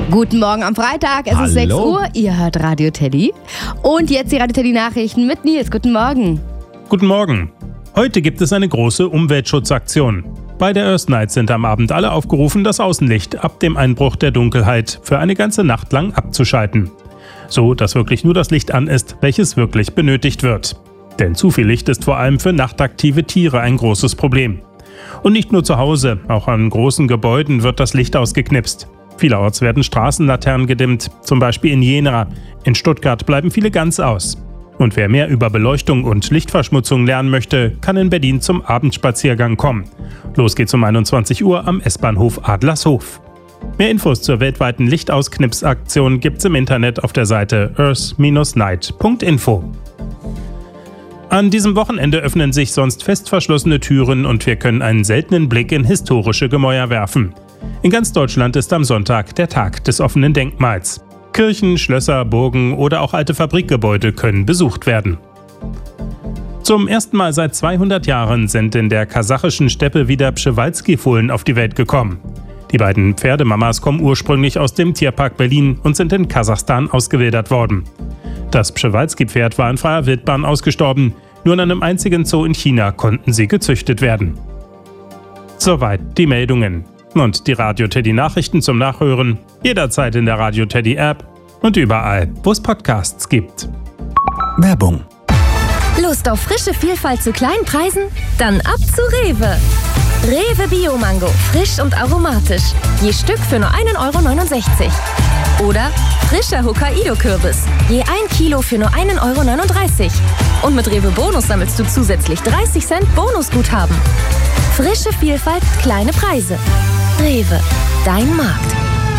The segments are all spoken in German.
Guten Morgen am Freitag, es ist 6 Uhr, ihr hört Radio Teddy. Und jetzt die Radio Teddy Nachrichten mit Nils. Guten Morgen. Guten Morgen. Heute gibt es eine große Umweltschutzaktion. Bei der Earth Night sind am Abend alle aufgerufen, das Außenlicht ab dem Einbruch der Dunkelheit für eine ganze Nacht lang abzuschalten. So, dass wirklich nur das Licht an ist, welches wirklich benötigt wird. Denn zu viel Licht ist vor allem für nachtaktive Tiere ein großes Problem. Und nicht nur zu Hause, auch an großen Gebäuden wird das Licht ausgeknipst. Vielerorts werden Straßenlaternen gedimmt, zum Beispiel in Jena. In Stuttgart bleiben viele ganz aus. Und wer mehr über Beleuchtung und Lichtverschmutzung lernen möchte, kann in Berlin zum Abendspaziergang kommen. Los geht's um 21 Uhr am S-Bahnhof Adlershof. Mehr Infos zur weltweiten Lichtausknipsaktion gibt's im Internet auf der Seite earth-night.info. An diesem Wochenende öffnen sich sonst fest verschlossene Türen und wir können einen seltenen Blick in historische Gemäuer werfen. In ganz Deutschland ist am Sonntag der Tag des offenen Denkmals. Kirchen, Schlösser, Burgen oder auch alte Fabrikgebäude können besucht werden. Zum ersten Mal seit 200 Jahren sind in der kasachischen Steppe wieder Przewalski-Fohlen auf die Welt gekommen. Die beiden Pferdemamas kommen ursprünglich aus dem Tierpark Berlin und sind in Kasachstan ausgewildert worden. Das Przewalski-Pferd war in freier Wildbahn ausgestorben, nur in einem einzigen Zoo in China konnten sie gezüchtet werden. Soweit die Meldungen. Und die Radio Teddy Nachrichten zum Nachhören jederzeit in der Radio Teddy App und überall, wo es Podcasts gibt. Werbung. Lust auf frische Vielfalt zu kleinen Preisen? Dann ab zu Rewe. Rewe Bio-Mango, frisch und aromatisch. Je Stück für nur 1,69 €. Oder frischer Hokkaido-Kürbis. Je 1 Kilo für nur 1,39 €. Und mit Rewe Bonus sammelst du zusätzlich 30 Cent Bonusguthaben. Frische Vielfalt, kleine Preise. Rewe, dein Markt.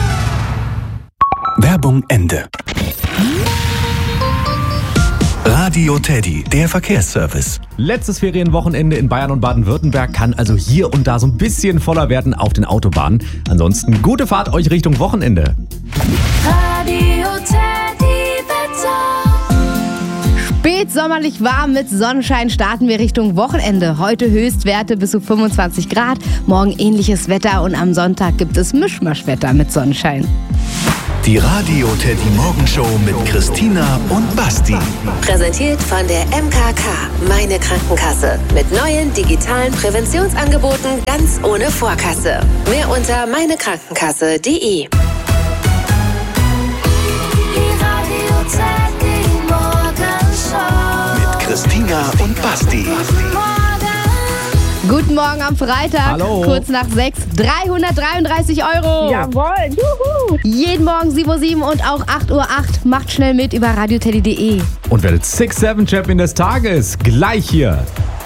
Werbung Ende. Radio Teddy, der Verkehrsservice. Letztes Ferienwochenende in Bayern und Baden-Württemberg kann also hier und da so ein bisschen voller werden auf den Autobahnen. Ansonsten gute Fahrt euch Richtung Wochenende. Radio Teddy Wetter. Spätsommerlich warm mit Sonnenschein starten wir Richtung Wochenende. Heute Höchstwerte bis zu 25 Grad, morgen ähnliches Wetter und am Sonntag gibt es Mischmaschwetter mit Sonnenschein. Die Radio Teddy Morgenshow mit Christina und Basti. Präsentiert von der MKK, meine Krankenkasse. Mit neuen digitalen Präventionsangeboten ganz ohne Vorkasse. Mehr unter meinekrankenkasse.de. Mit Christina und Basti. Guten Morgen am Freitag, Hallo. Kurz nach 6, 333 €. Jawohl, juhu! Jeden Morgen 7:07 Uhr und auch 8:08 Uhr. Macht schnell mit über radioteddy.de. Und werdet 6-7 Champion des Tages. Gleich hier.